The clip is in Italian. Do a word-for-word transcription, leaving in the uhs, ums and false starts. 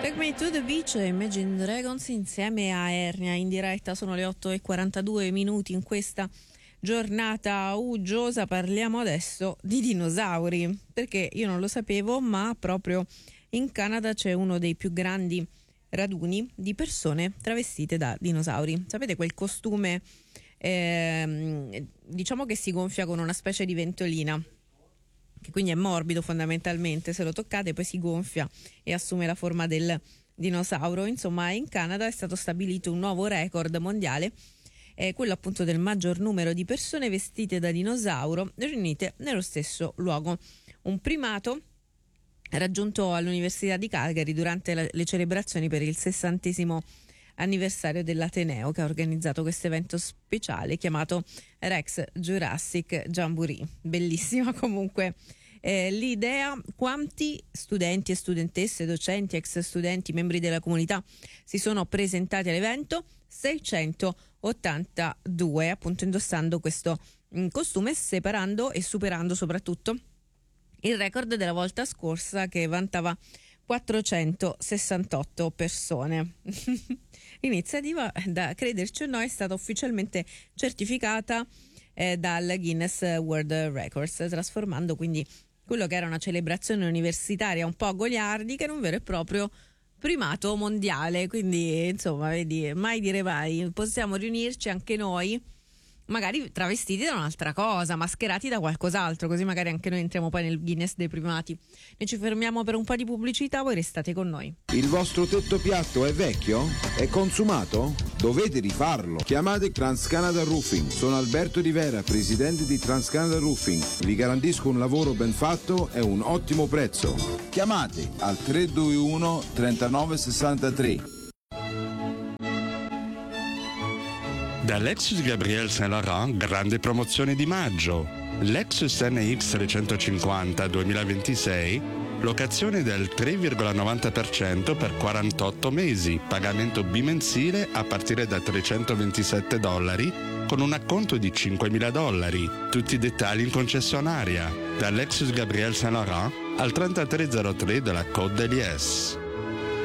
Take Me to the Beach, Imagine Dragons insieme a Ernia in diretta. Sono le otto e quarantadue minuti in questa giornata uggiosa. Parliamo adesso di dinosauri, perché io non lo sapevo, ma proprio in Canada c'è uno dei più grandi raduni di persone travestite da dinosauri. Sapete, quel costume eh, diciamo che si gonfia con una specie di ventolina, che quindi è morbido fondamentalmente, se lo toccate poi si gonfia e assume la forma del dinosauro. Insomma, in Canada è stato stabilito un nuovo record mondiale, eh, quello appunto del maggior numero di persone vestite da dinosauro riunite nello stesso luogo. Un primato raggiunto all'Università di Calgary durante la, le celebrazioni per il sessantesimo anniversario dell'Ateneo, che ha organizzato questo evento speciale chiamato Rex Jurassic Jamboree. Bellissima comunque eh, l'idea. Quanti studenti e studentesse, docenti, ex studenti, membri della comunità si sono presentati all'evento? seicentottantadue, appunto indossando questo mh, costume, separando e superando soprattutto il record della volta scorsa, che vantava quattrocentosessantotto persone. L'iniziativa, da crederci o no, è stata ufficialmente certificata eh, dal Guinness World Records, trasformando quindi quello che era una celebrazione universitaria un po' goliardica in un vero e proprio primato mondiale. Quindi insomma, vedi, mai dire mai, possiamo riunirci anche noi, magari travestiti da un'altra cosa, mascherati da qualcos'altro, così magari anche noi entriamo poi nel Guinness dei primati. Noi ci fermiamo per un po' di pubblicità, voi restate con noi. Il vostro tetto piatto è vecchio? È consumato? Dovete rifarlo. Chiamate TransCanada Roofing. Sono Alberto Di Vera, presidente di TransCanada Roofing. Vi garantisco un lavoro ben fatto e un ottimo prezzo. Chiamate al tre due uno trentanove sessantatré. Da Lexus Gabriel Saint Laurent, grande promozione di maggio. Lexus N X trecentocinquanta duemilaventisei, locazione del tre virgola novanta per cento per quarantotto mesi, pagamento bimensile a partire da trecentoventisette dollari con un acconto di cinquemila dollari. Tutti i dettagli in concessionaria. Da Lexus Gabriel Saint Laurent al trentatré zero tre della Côte d'Elies.